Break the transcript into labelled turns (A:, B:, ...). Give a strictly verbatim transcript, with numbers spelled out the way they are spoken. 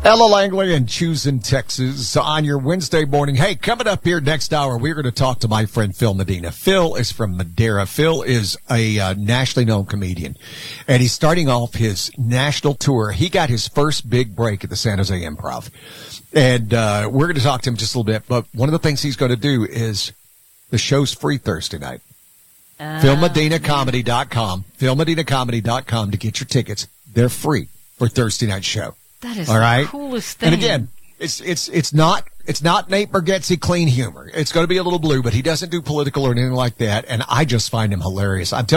A: Ella Langley in Choosing, Texas on your Wednesday morning. Hey, coming up here next hour, we're going to talk to my friend Phil Medina. Phil is from Madera. Phil is a uh, nationally known comedian, and he's starting off his national tour. He got his first big break at the San Jose Improv, and uh, we're going to talk to him just a little bit. But one of the things he's going to do is the show's free Thursday night. Uh, Phil Medina Comedy dot com. Phil Medina Comedy dot com to get your tickets. They're free for Thursday night show.
B: That is
A: all right?
B: The coolest thing.
A: And again, it's it's it's not it's not Nate Bargatze clean humor. It's going to be a little blue, but he doesn't do political or anything like that. And I just find him hilarious. I'm telling